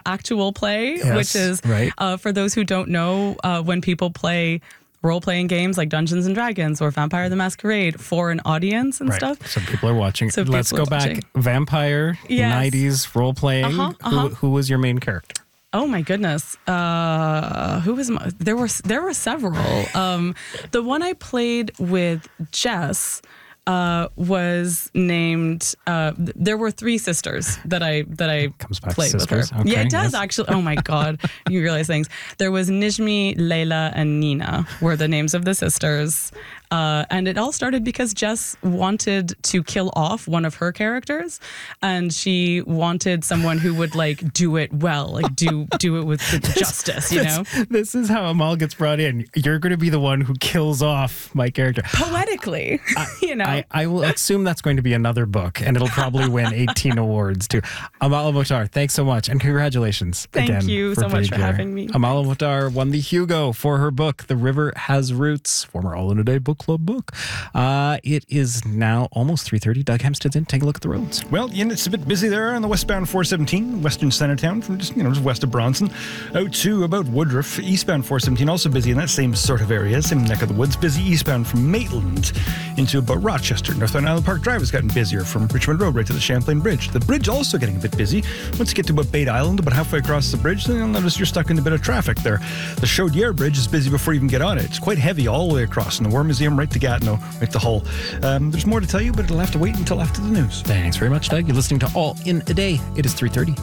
actual play, Yes, which is, right. For those who don't know, when people play role-playing games like Dungeons and Dragons or Vampire the Masquerade for an audience and stuff. So people are watching. So Let's people go are back. watching. Vampire, Yes. 90s role-playing. Who was your main character? Oh my goodness. Who was there were several. The one I played with Jess was named there were three sisters that I Comes back to played with sisters. her. Okay, Yeah, it does yes. actually. Oh my God. You realize things. There was Nijmi, Layla, and Nina were the names of the sisters. And it all started because Jess wanted to kill off one of her characters, and she wanted someone who would like do it well, like do it with justice, you know? This is how Amal gets brought in. You're going to be the one who kills off my character. Poetically, you know. I will assume that's going to be another book, and it'll probably win 18 awards too. Amal Mokhtar, thanks so much, and congratulations Thank again. you so much for being here. having me. Amal Mokhtar won the Hugo for her book, The River Has Roots, former All in a Day Book Club book. It is now almost 3:30. Doug Hempstead's in. Take a look at the roads. Well, it's a bit busy there on the westbound 417, western Centertown, from just west of Bronson, out to about Woodruff. Eastbound 417 also busy in that same sort of area, same neck of the woods. Busy eastbound from Maitland into about Rochester. Northbound Island Park Drive has gotten busier from Richmond Road right to the Champlain Bridge. The bridge also getting a bit busy. Once you get to about Bait Island, about halfway across the bridge, then you'll notice you're stuck in a bit of traffic there. The Chaudière Bridge is busy before you even get on it. It's quite heavy all the way across from the War Museum right to Gatineau, right to Hull. There's more to tell you, but it'll have to wait until after the news. Thanks very much, Doug. You're listening to All in a Day. It is 3:30.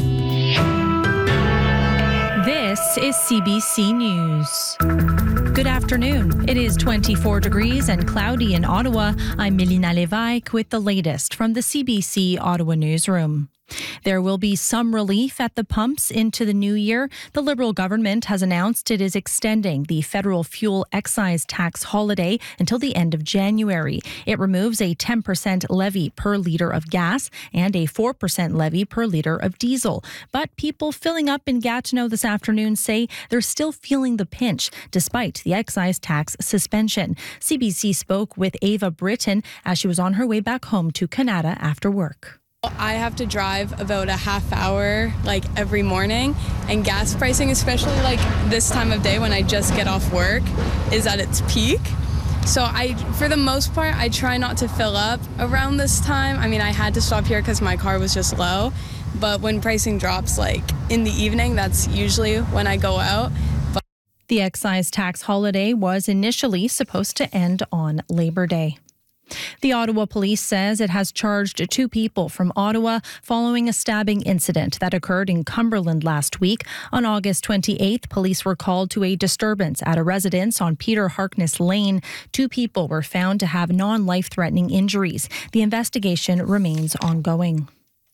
This is CBC News. Good afternoon. It is 24 degrees and cloudy in Ottawa. I'm Melina Lévesque with the latest from the CBC Ottawa newsroom. There will be some relief at the pumps into the new year. The Liberal government has announced it is extending the federal fuel excise tax holiday until the end of January. It removes a 10% levy per litre of gas and a 4% levy per litre of diesel. But people filling up in Gatineau this afternoon say they're still feeling the pinch despite the excise tax suspension. CBC spoke with Ava Britton as she was on her way back home to Canada after work. I have to drive about a half hour every morning, and gas pricing, especially this time of day when I just get off work, is at its peak. So for the most part, I try not to fill up around this time. I mean, I had to stop here because my car was just low, but when pricing drops in the evening, that's usually when I go out. The excise tax holiday was initially supposed to end on Labor Day. The Ottawa Police says it has charged two people from Ottawa following a stabbing incident that occurred in Cumberland last week. On August 28th, police were called to a disturbance at a residence on Peter Harkness Lane. Two people were found to have non-life-threatening injuries. The investigation remains ongoing.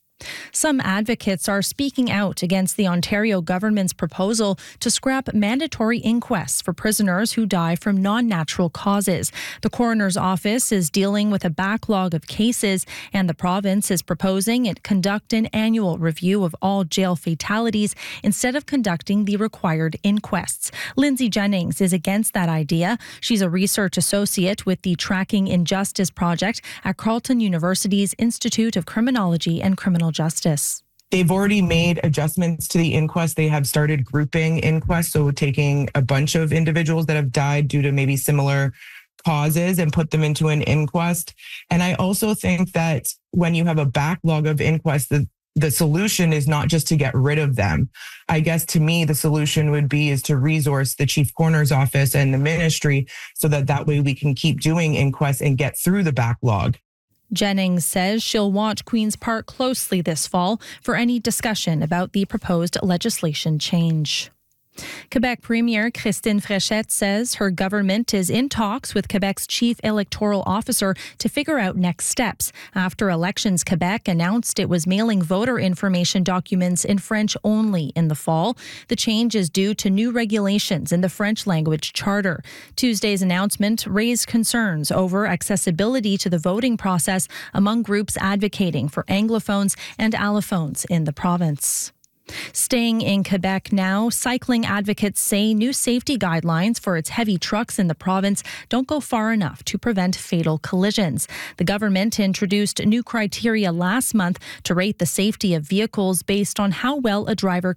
Some advocates are speaking out against the Ontario government's proposal to scrap mandatory inquests for prisoners who die from non-natural causes. The coroner's office is dealing with a backlog of cases, and the province is proposing it conduct an annual review of all jail fatalities instead of conducting the required inquests. Lindsay Jennings is against that idea. She's a research associate with the Tracking Injustice Project at Carleton University's Institute of Criminology and Criminal Justice. They've already made adjustments to the inquest. They have started grouping inquests, so taking a bunch of individuals that have died due to maybe similar causes and put them into an inquest. And I also think that when you have a backlog of inquests, the solution is not just to get rid of them. I guess to me, the solution would be is to resource the chief coroner's office and the ministry so that way we can keep doing inquests and get through the backlog. Jennings says she'll watch Queen's Park closely this fall for any discussion about the proposed legislation change. Quebec Premier Christine Fréchette says her government is in talks with Quebec's chief electoral officer to figure out next steps after Elections Quebec announced it was mailing voter information documents in French only in the fall. The change is due to new regulations in the French language charter. Tuesday's announcement raised concerns over accessibility to the voting process among groups advocating for Anglophones and allophones in the province. Staying in Quebec now, cycling advocates say new safety guidelines for its heavy trucks in the province don't go far enough to prevent fatal collisions. The government introduced new criteria last month to rate the safety of vehicles based on how well a driver